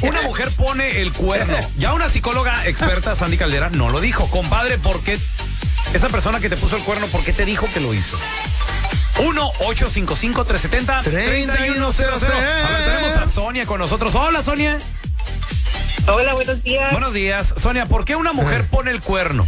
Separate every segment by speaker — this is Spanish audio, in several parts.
Speaker 1: Una mujer pone el cuerno. Ya una psicóloga experta, Sandy Caldera, no lo dijo. Compadre, ¿por qué esa persona que te puso el cuerno, por qué te dijo que lo hizo? 1-855-370-3100. A ver, tenemos a Sonia con nosotros. Hola, Sonia.
Speaker 2: Hola, buenos días.
Speaker 1: Buenos días. Sonia, ¿por qué una mujer pone el cuerno?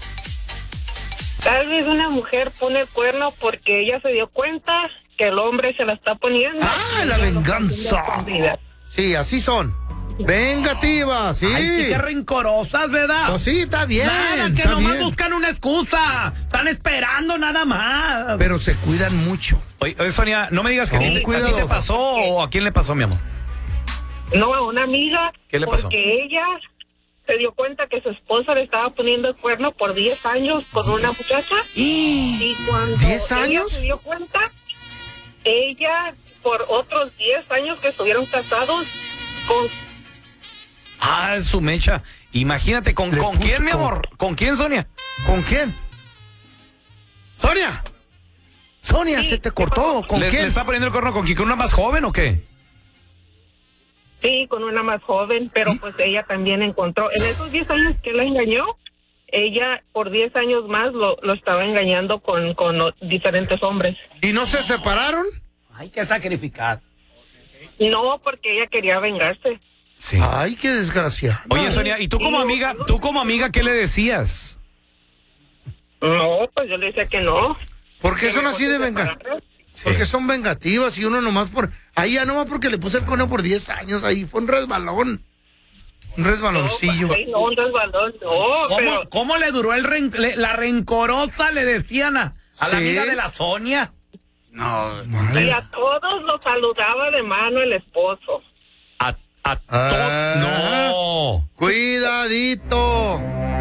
Speaker 2: Tal vez una mujer pone el cuerno porque ella se dio cuenta que el hombre se la está poniendo.
Speaker 3: ¡Ah, la venganza! Sí, así son. Vengativas, sí.
Speaker 1: Ay, qué rencorosas, ¿verdad?
Speaker 3: Pues sí, está bien.
Speaker 1: Nada, que
Speaker 3: está
Speaker 1: nomás
Speaker 3: bien.
Speaker 1: buscan una excusa. Están esperando nada más.
Speaker 3: Pero se cuidan mucho.
Speaker 1: Oye, Sonia, no me digas que a ti
Speaker 3: cuidado.
Speaker 1: te pasó o a quién le pasó, mi amor.
Speaker 2: No, a una amiga.
Speaker 1: ¿Qué le pasó?
Speaker 2: Porque ella se dio cuenta que su esposa le estaba poniendo el cuerno por 10 años con una muchacha. Y cuando
Speaker 3: 10 años.
Speaker 2: ella se dio cuenta, ella por otros 10 años que estuvieron casados con...
Speaker 1: Ah, su mecha. Imagínate, ¿con quién, mi amor? ¿Con quién, Sonia?
Speaker 3: ¿Con quién? ¡Sonia! ¡Sonia,
Speaker 2: Sí,
Speaker 3: se te cortó! ¿Con
Speaker 1: ¿Le
Speaker 3: quién?
Speaker 1: está poniendo el cuerno con quién? ¿Con una más joven o qué?
Speaker 2: Sí, con una más joven, pero pues ella también encontró, en esos 10 años que la engañó, ella por 10 años más lo estaba engañando con diferentes hombres.
Speaker 3: ¿Y no se separaron?
Speaker 1: Hay que sacrificar.
Speaker 2: No, porque ella quería vengarse.
Speaker 1: Sí.
Speaker 3: Ay, qué desgraciada.
Speaker 1: Oye, Sonia, ¿y tú como amiga, qué le decías?
Speaker 2: No, pues yo le decía que no.
Speaker 3: ¿Por qué
Speaker 2: Que
Speaker 3: son
Speaker 2: mejor
Speaker 3: así
Speaker 2: se
Speaker 3: de vengativas?
Speaker 2: separaran.
Speaker 3: Porque son vengativas y uno nomás por... Ahí ya nomás porque le puse el cono por 10 años, ahí fue un resbalón. Un resbaloncillo.
Speaker 2: No, pues, no, un resbalón, no, pero...
Speaker 1: ¿Cómo le duró la rencorosa, le decían a la
Speaker 3: ¿Sí?
Speaker 1: amiga de la Sonia? No,
Speaker 2: Y a todos los saludaba de mano el esposo.
Speaker 1: no.
Speaker 3: Cuidadito.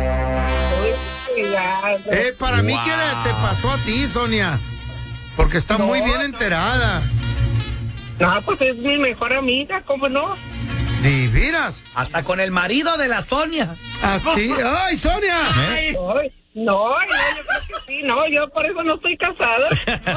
Speaker 3: Para mí que te pasó a ti, Sonia. Porque está muy bien enterada.
Speaker 2: No, pues es mi mejor amiga, ¿cómo no?
Speaker 3: Divinas.
Speaker 1: Hasta con el marido de la Sonia.
Speaker 3: Así. ¡Ay, Sonia!
Speaker 1: ¿Eh?
Speaker 2: No, yo creo que sí, no, yo por eso no estoy casada.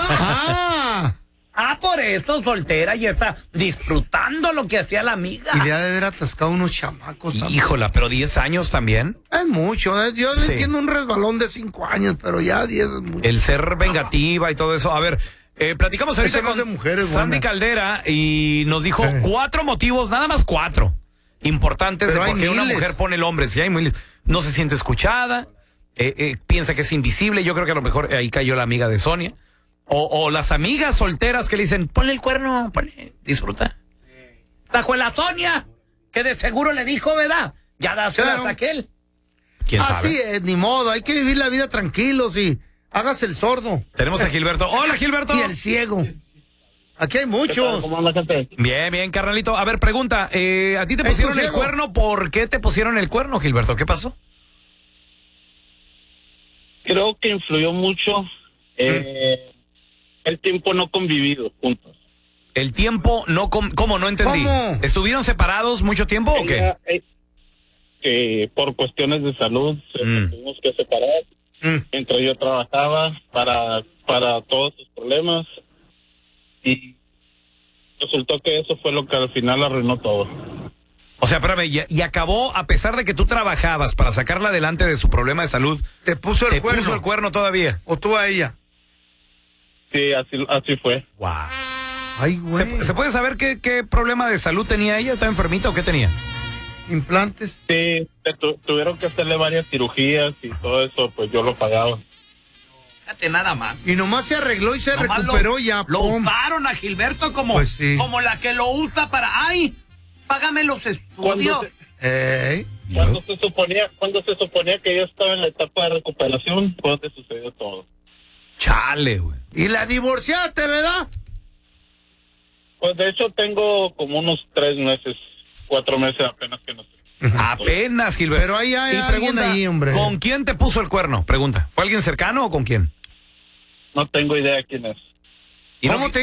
Speaker 1: Por eso, soltera, y está disfrutando lo que hacía la amiga.
Speaker 3: Y le ha de haber atascado unos chamacos. ¿sabes?
Speaker 1: Híjola, pero 10 años también.
Speaker 3: Es mucho. Yo
Speaker 1: Sí.
Speaker 3: entiendo un resbalón de 5 años, pero ya 10 es mucho.
Speaker 1: El ser vengativa y todo eso. A ver, platicamos ahorita
Speaker 3: Eso no
Speaker 1: con
Speaker 3: es de mujeres,
Speaker 1: Sandy
Speaker 3: buena.
Speaker 1: Caldera y nos dijo 4 motivos, nada más 4, importantes
Speaker 3: Pero
Speaker 1: de
Speaker 3: hay
Speaker 1: por qué una
Speaker 3: miles.
Speaker 1: mujer pone el hombre. Si hay miles, no se siente escuchada, piensa que es invisible. Yo creo que a lo mejor ahí cayó la amiga de Sonia. O las amigas solteras que le dicen, ponle el cuerno, disfruta. Tajo la Sonia, que de seguro le dijo, ¿verdad? Ya dáselas
Speaker 3: Claro.
Speaker 1: a aquel. ¿Quién sabe?
Speaker 3: Así es, ni modo. Hay que vivir la vida tranquilos y hágase el sordo.
Speaker 1: Tenemos a Gilberto. Hola, Gilberto.
Speaker 3: Y el ciego. Aquí hay muchos.
Speaker 4: ¿Cómo anda, gente?
Speaker 1: Bien, carnalito. A ver, pregunta, ¿a ti te pusieron el
Speaker 3: ciego.
Speaker 1: cuerno? ¿Por qué te pusieron el cuerno, Gilberto? ¿Qué pasó?
Speaker 4: Creo que influyó mucho el tiempo no convivido juntos.
Speaker 1: El tiempo no... ¿Cómo? No entendí.
Speaker 3: ¿Cómo?
Speaker 1: ¿Estuvieron separados mucho tiempo o qué?
Speaker 4: Por cuestiones de salud nos tuvimos que separar. Mientras yo trabajaba para todos sus problemas. Y resultó que eso fue lo que al final arruinó todo.
Speaker 1: O sea, espérame, y acabó, a pesar de que tú trabajabas para sacarla adelante de su problema de salud,
Speaker 3: Te puso el
Speaker 1: ¿te
Speaker 3: cuerno.
Speaker 1: puso el cuerno todavía?
Speaker 3: ¿O tú a ella?
Speaker 4: Sí, así fue.
Speaker 1: Wow.
Speaker 3: Ay, güey.
Speaker 1: ¿Se puede saber qué problema de salud tenía ella? ¿Estaba enfermita o qué tenía?
Speaker 3: Implantes.
Speaker 4: Sí, tuvieron que hacerle varias cirugías y todo eso, pues yo lo pagaba.
Speaker 1: Fíjate nada más.
Speaker 3: Y nomás se arregló y se
Speaker 1: Nomás
Speaker 3: recuperó ya.
Speaker 1: Lo
Speaker 3: ¡pum!
Speaker 1: usaron a Gilberto como,
Speaker 3: Pues sí.
Speaker 1: como la que lo usa para... ¡Ay! Págame los estudios.
Speaker 3: Ey.
Speaker 4: Cuando se suponía que yo estaba en la etapa de recuperación, fue donde sucedió todo.
Speaker 1: Chale, güey.
Speaker 3: Y la divorciaste, ¿verdad?
Speaker 4: Pues de hecho tengo como unos 4 meses apenas que no sé.
Speaker 1: Apenas, Gilberto.
Speaker 3: Pero ahí hay
Speaker 1: Y
Speaker 3: alguien
Speaker 1: pregunta,
Speaker 3: ahí, hombre.
Speaker 1: ¿con quién te puso el cuerno? Pregunta. ¿Fue alguien cercano o con quién?
Speaker 4: No tengo idea quién es.
Speaker 1: Y no-
Speaker 3: ¿Cómo te